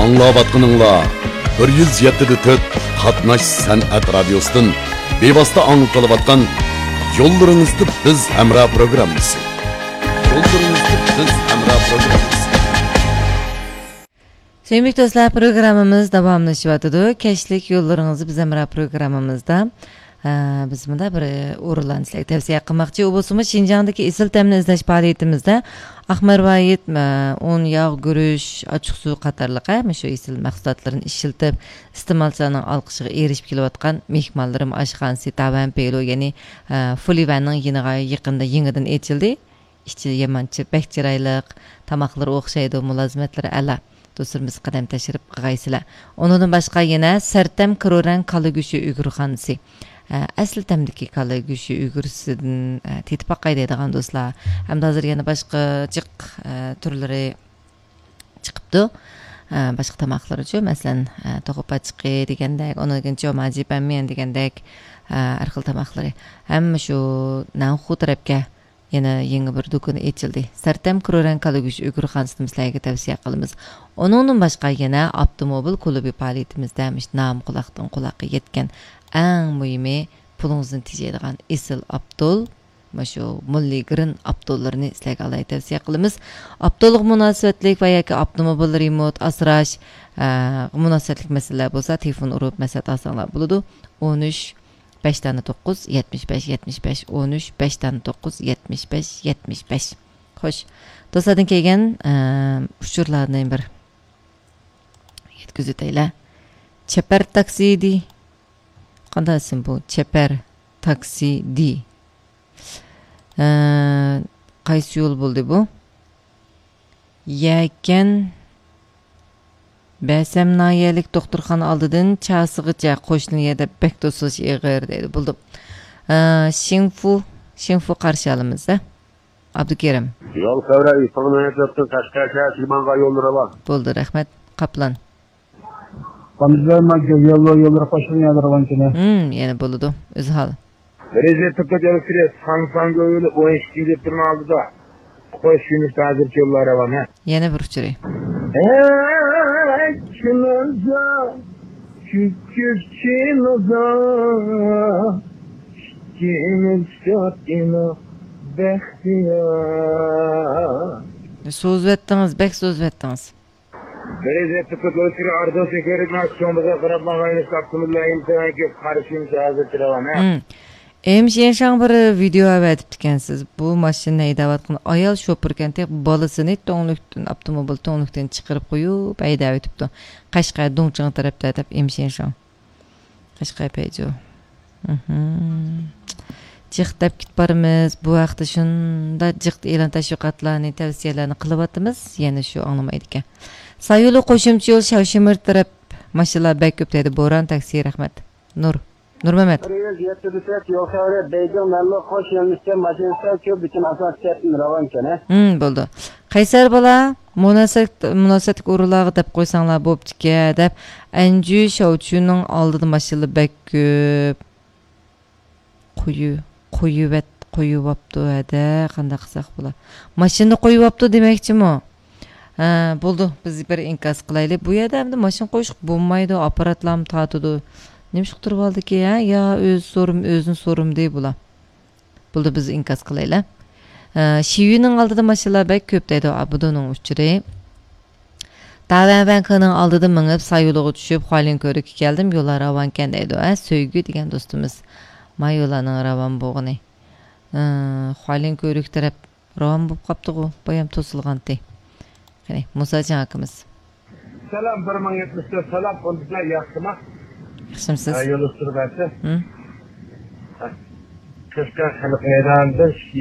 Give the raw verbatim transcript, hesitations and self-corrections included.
Аңлап bir yüz yedi dört Qatnash San'at Radiosu'dan bevosita anlatılıp atkan Yollarınızda Biz Hamra programması. Yollarınızda Biz Hamra programması. Sevgili dostlar, programımız davamlaşıvatıdı. Keşlik Yollarınızı Biz Hamra programımızda biz bunda bir uğurlan sizlarga tavsiya qilmoqchi. U bo'lsa Şinjandagi isil ta'min izlash faoliyatimizda Ahmarvayit, un, yağ, guruch, ochiq suv qatorliq shu isil mahsulotlarini ishlatib iste'molchilarning olqishiga erishib kelayotgan mehmonlarim oshxonasi Tavan Pelo, ya'ni Fulivanning yeniga yaqinda yangidan ochildi. Ichi yamanchi bakchirayliq, tamoqlari o'xshaydi, mulozimatlari ala. Dostlarımız qadam tashirib qilgaysizlar. Ondan boshqa yana Sartam Kroran Kala Go'shi Uyg'urxonasi. Asl tamdiki kala go'shi uyg'ursidan tetib qaytadigan do'stlar. Hamda hozir yana boshqa jiq turlari chiqibdi. Boshqa tamoqlar-chi, masalan, to'g'ib chiqi degandek, ondan jo'maji pammen degandek har xil tamoqlari. Hamma shu Nanxu tarafga yana yangi bir do'kon ochildi. Sartam Kroran Kala Go'shi Uyg'urxonasini sizlarga tavsiya qilamiz. Ondan boshqa yana avtomobil klubi faoliyatimizda nam quloqdan quloqqa yetgan eng muhimi pulingizdan tejaydigan Isil Abdul, shu milliy grin Abdullarini sizlarga alay tavsiya qilamiz. Abdullik munosabatlik va yoki avtomobil remont asrash munosabatlik masalalar bo'lsa, telefon urib maslahat olsanglar bo'ladi. o'n uch besh to'qqiz yetmish besh yetmish besh o'n uch besh to'qqiz yetmish besh yetmish besh. Xo'sh, do'stlardan kelgan uchurlarni bir yetkazaylar. Chapar taksidi. Qanday ism bu? Chapar taksidi. Qaysi yo'l bo'ldi bu? Yakan Bəsəm nayəlik doktorxana aldıdan çasıqıca qoşunu yerdə bək dosuz eğir deydi. Buldum. Şinfu, Şinfu qarşı alımızda. Abdukerim. Yol kavrağı, sana yaptın, Kaşkay'a, Silmanğa yollara var. Buldu, rəhmət. Qaplan. Kamizlerime yollara yollara koşunu yerlara var ki ne? Hmm, yani buldu. Öz hal. Berece tıkla çalışırız. Sansan göğüyle o eşkiyle durma aldı da. Koş Yunus hazır yollara var ne? Yine bir uçuru. Ekşinize, küçükçinize, şikiniz şatine behtiyar. Söz vettiniz, bek söz vettiniz. Berece tıkı götürü arda şekerin akşamıza kırapman aynı saktımızla imtihan ki karşımıza hazır tiravan he. Emiş yaşan bir video avatib dikensiz. Bu maşinni aydavatqan ayal şopurken tek balısını to'nlikdan avtomobil to'nlikdan chiqarib qo'yib aydavatibdi. Qashqar Dongchang tarafda deb emiş yaşan. Qashqar payjo. Jiqtab kitbarimiz. Bu vaqtda shunda jiq e'lon tashviqotlarni, tavsiyalarni qilyapmiz. Yana shu anglamaydi ekan. Sayyo'li qo'shimcha yo'l Shavshimir taraf mashinalar bak ko'p deydi. Bo'ron taksi rahmat. Nur Nur Mehmet. Hmm, bo'ldi. Qaysar bola munosabat munosabatlik o'rinlarga deb qo'ysanglar bo'pti-ki, deb Anju Shovchuning oldida mashina bak ko'p. Qo'yu, qo'yuvat, qo'yibapti ada, qanday qilsak bo'lar. Mashina qo'yibapti demakchimi? Ha, bo'ldi. Biz bir inkos qilaylik. Bu yerda endi mashina qo'yish bo'lmaydi, apparatlarni tatidi. Nima turib oldi-ki, ya, ya o'z so'rim, o'zin so'rim deb bo'la. Bo'ldi, biz inkos qilaylik. Shivining oldida mashinalar bak ko'p deydi Abudoning uchiri. Tavan bankining oldida minib sayyo'liga tushib, xolin ko'rikka keldim, yo'llar ravankan deydi. Ha, So'ygu degan do'stimiz. Mayolarning ravan bo'g'ini. Xolin ko'rik taraf ravan bo'lib qopti-ku, bayam to'silgandi. Qani, Musajon akamiz. Salam bir ming yetmish to'rt salam qildilar, yaxshimi? Yaxshimisiz? Yo'l usturibasiz. Hı? Kışka xalq meydanida